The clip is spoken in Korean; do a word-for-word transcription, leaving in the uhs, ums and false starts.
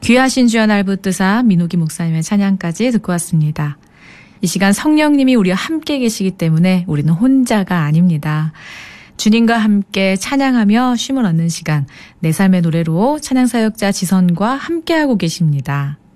귀하신 주여 날 붙드사 민호기 목사님의 찬양까지 듣고 왔습니다. 이 시간 성령님이 우리와 함께 계시기 때문에 우리는 혼자가 아닙니다. 주님과 함께 찬양하며 쉼을 얻는 시간, 내 삶의 노래로 찬양사역자 지선과 함께하고 계십니다.